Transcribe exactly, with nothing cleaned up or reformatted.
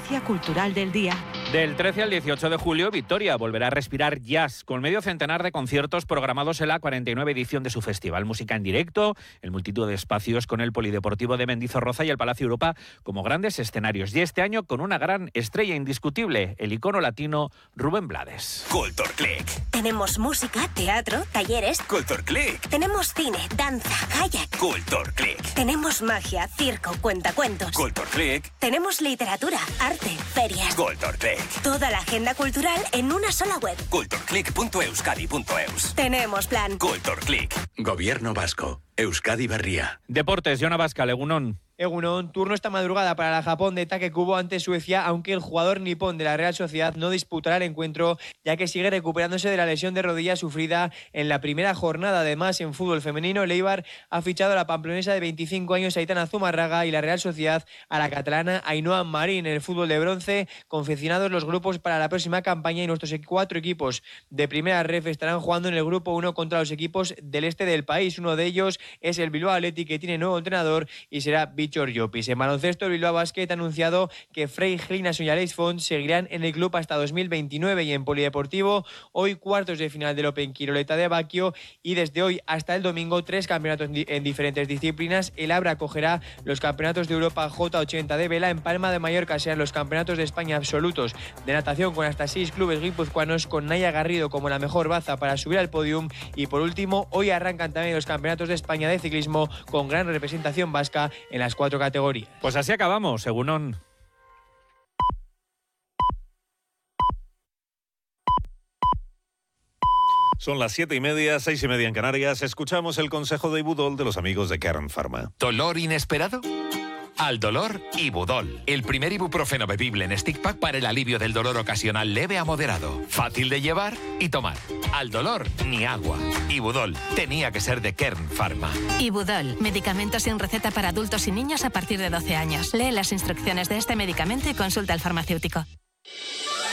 referencia cultural del día. Del trece al dieciocho de julio, Vitoria volverá a respirar jazz, con medio centenar de conciertos programados en la cuarenta y nueve edición de su festival. Música en directo, en multitud de espacios, con el Polideportivo de Mendizorroza y el Palacio Europa como grandes escenarios. Y este año con una gran estrella indiscutible, el icono latino Rubén Blades. Culture Click. Tenemos música, teatro, talleres. Culture Click. Tenemos cine, danza, kayak. Culture Click. Tenemos magia, circo, cuentacuentos. Culture Click. Tenemos literatura, arte, ferias. Culture Click. Toda la agenda cultural en una sola web. cultureclick punto euskadi punto eus. Tenemos plan. Culture Click. Gobierno vasco. Euskadi Berria. Deportes, Jona Bascal, Egunon. Egunon, turno esta madrugada para la Japón de Take Kubo ante Suecia, aunque el jugador nipón de la Real Sociedad no disputará el encuentro, ya que sigue recuperándose de la lesión de rodilla sufrida en la primera jornada. Además, en fútbol femenino, el Eibar ha fichado a la pamplonesa de veinticinco años Aitana Zumarraga y la Real Sociedad a la catalana Ainhoa Marín. En el fútbol de bronce, confeccionados los grupos para la próxima campaña, y nuestros cuatro equipos de primera ref estarán jugando en el grupo uno contra los equipos del este del país. Uno de ellos es el Bilbao Athletic, que tiene nuevo entrenador y será Víctor Llopis. En baloncesto, el Bilbao Basket ha anunciado que Frey Gilnason y Alex Font seguirán en el club hasta dos mil veintinueve. Y en polideportivo, hoy cuartos de final del Open Quiroleta de Baquio, y desde hoy hasta el domingo tres campeonatos en diferentes disciplinas. El Abra acogerá los campeonatos de Europa J ochenta de vela. En Palma de Mallorca serán los campeonatos de España absolutos de natación, con hasta seis clubes guipuzcoanos, con Naya Garrido como la mejor baza para subir al podium. Y por último, hoy arrancan también los campeonatos de España de ciclismo, con gran representación vasca en las cuatro categorías. Pues así acabamos, Egunon. Son las siete y media, seis y media en Canarias. Escuchamos el consejo de Ibudol de los amigos de Kern Pharma. ¿Dolor inesperado? Al dolor, Ibudol. El primer ibuprofeno bebible en stick pack para el alivio del dolor ocasional leve a moderado. Fácil de llevar y tomar. Al dolor, ni agua. Ibudol. Tenía que ser de Kern Pharma. Ibudol. Medicamento sin receta para adultos y niños a partir de doce años. Lee las instrucciones de este medicamento y consulta al farmacéutico.